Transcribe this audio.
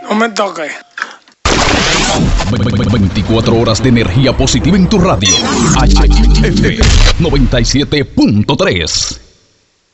No me toques. 24 horas de energía positiva en tu radio. HF 97.3.